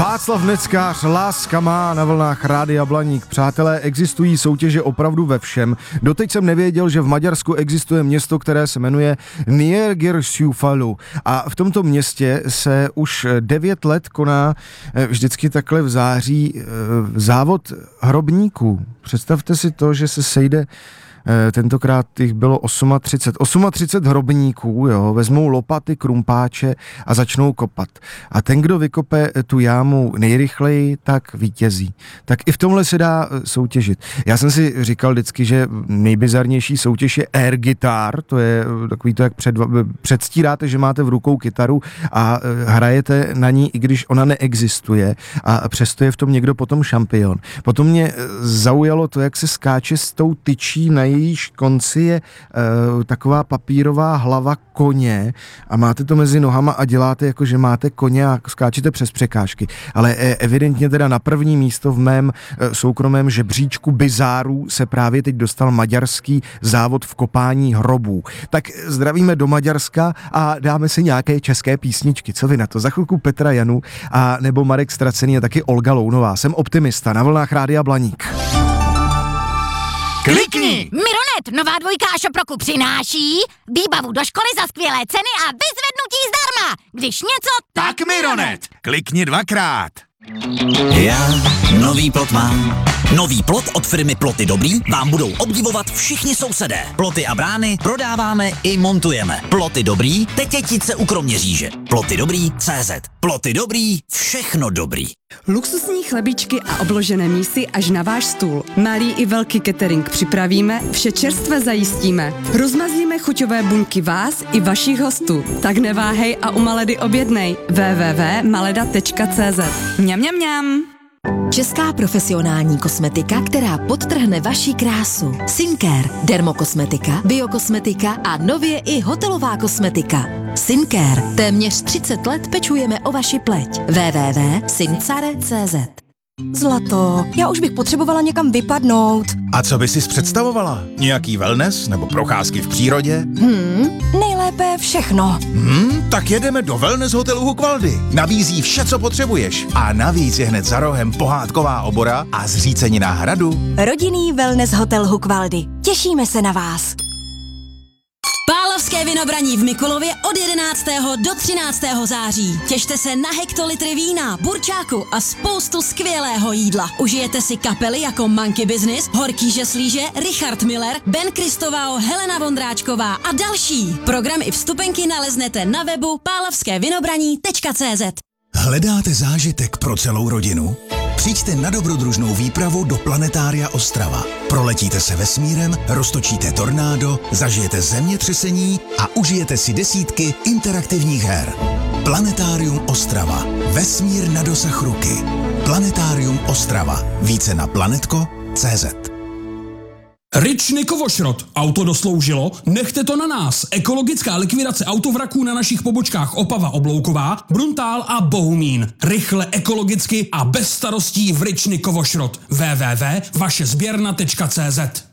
Václav Neckář, Láska má na vlnách Rádia Blaník. Přátelé, existují soutěže opravdu ve všem. Doteď jsem nevěděl, že v Maďarsku existuje město, které se jmenuje Nyíregyszújfalu. A v tomto městě se už 9 let koná vždycky takhle v září závod hrobníků. Představte si to, že se sejde tentokrát jich bylo 38 hrobníků, jo, vezmou lopaty, krumpáče a začnou kopat. A ten, kdo vykope tu jámu nejrychleji, tak vítězí. Tak i v tomhle se dá soutěžit. Já jsem si říkal vždycky, že nejbizarnější soutěž je air guitar, to je takový to, jak předstíráte, že máte v rukou kytaru a hrajete na ní, i když ona neexistuje, a přesto je v tom někdo potom šampion. Potom mě zaujalo to, jak se skáče s tou tyčí, na jejíž konci je taková papírová hlava koně a máte to mezi nohama a děláte jako, že máte koně a skáčete přes překážky. Ale evidentně teda na první místo v mém soukromém žebříčku bizárů se právě teď dostal maďarský závod v kopání hrobů. Tak zdravíme do Maďarska a dáme si nějaké české písničky. Co vy na to? Za chvilku Petra Janu a nebo Marek Stracený a taky Olga Lounová. Jsem optimista na vlnách Rádia Blaník. Klikni! Mironet, nová dvojka Šoproku přináší výbavu do školy za skvělé ceny a vyzvednutí zdarma. Když něco, tak Mironet! Klikni 2krát. Já nový plot mám. Nový plot od firmy Ploty Dobrý vám budou obdivovat všichni sousedé. Ploty a brány prodáváme i montujeme. Ploty Dobrý, Tetětice u Kroměříže. Ploty Dobrý, CZ. Ploty Dobrý, všechno dobrý. Luxusní chlebičky a obložené mísy až na váš stůl. Malý i velký catering připravíme, vše čerstvé zajistíme. Rozmazíme chuťové buňky vás i vašich hostů. Tak neváhej a u Maledy objednej. www.maleda.cz. Mňam, mňam, mňam. Česká profesionální kosmetika, která podtrhne vaši krásu. Sincare, dermokosmetika, biokosmetika a nově i hotelová kosmetika. Sincare, téměř 30 let pečujeme o vaši pleť. www.sincare.cz. Zlato, já už bych potřebovala někam vypadnout. A co by si představovala? Nějaký wellness nebo procházky v přírodě? Nejlépe všechno. Tak jedeme do wellness hotelu Hukvaldy. Nabízí vše, co potřebuješ. A navíc je hned za rohem pohádková obora a zřícenina hradu. Rodinný wellness hotel Hukvaldy. Těšíme se na vás. Pálavské vinobraní v Mikulově od 11. do 13. září. Těšte se na hektolitry vína, burčáku a spoustu skvělého jídla. Užijete si kapely jako Monkey Business, Horký žeslíže, Richard Miller, Ben Kristovao, Helena Vondráčková a další. Program i vstupenky naleznete na webu pálavskévinobraní.cz. Hledáte zážitek pro celou rodinu? Přijďte na dobrodružnou výpravu do Planetária Ostrava. Proletíte se vesmírem, roztočíte tornádo, zažijete zemětřesení a užijete si desítky interaktivních her. Planetárium Ostrava. Vesmír na dosah ruky. Planetárium Ostrava. Více na planetko.cz. Ryčny Kovošrot. Auto dosloužilo? Nechte to na nás. Ekologická likvidace autovraků na našich pobočkách Opava Oblouková, Bruntál a Bohumín. Rychle, ekologicky a bez starostí v Ryčny Kovošrot. www.vašezběrna.cz.